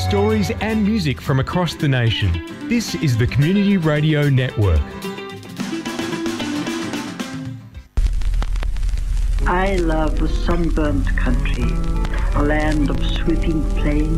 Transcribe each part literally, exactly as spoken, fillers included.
Stories and music from across the nation. This is the Community Radio Network. I love the sunburnt country, a land of sweeping plains.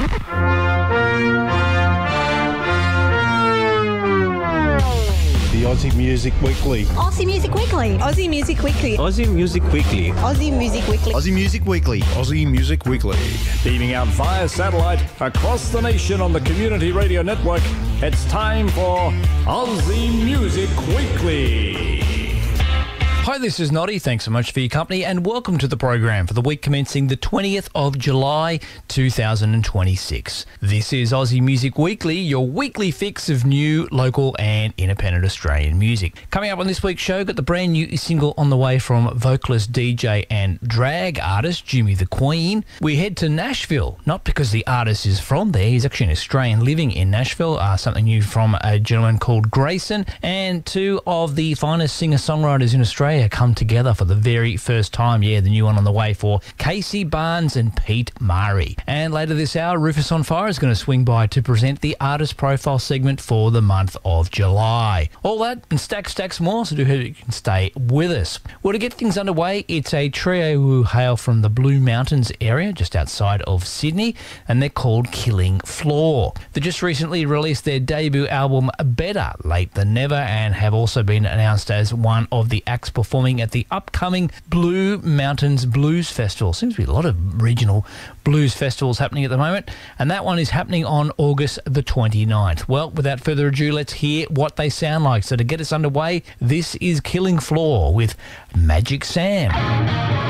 The Aussie Music Weekly. Aussie Music Weekly. Aussie Music Weekly. Aussie Music Weekly. Aussie Music Weekly. Aussie Music Weekly. Aussie Music Weekly. Beaming out via satellite across the nation on the Community Radio Network, it's time for Aussie Music Weekly. Hi, this is Noddy. Thanks so much for your company and welcome to the program for the week commencing the twentieth of July two thousand twenty-six. This is Aussie Music Weekly, your weekly fix of new, local and independent Australian music. Coming up on this week's show, got the brand new single on the way from vocalist, D J and drag artist Jimmy the Queen. We head to Nashville, not because the artist is from there, he's actually an Australian living in Nashville. Uh, something new from a gentleman called Grayson, and two of the finest singer-songwriters in Australia come together for the very first time. Yeah, the new one on the way for Casey Barnes and Pete Mari. And later this hour, Rufus on Fire is going to swing by to present the artist profile segment for the month of July. All that and stacks, stacks more, so do hope you can stay with us. Well, to get things underway, it's a trio who hail from the Blue Mountains area, just outside of Sydney, and they're called Killing Floor. They just recently released their debut album, Better Late Than Never, and have also been announced as one of the acts performing at the upcoming Blue Mountains Blues Festival. Seems to be a lot of regional blues festivals happening at the moment, and that one is happening on August the twenty-ninth. Well, without further ado, let's hear what they sound like. So to get us underway, this is Killing Floor with Magic Sam.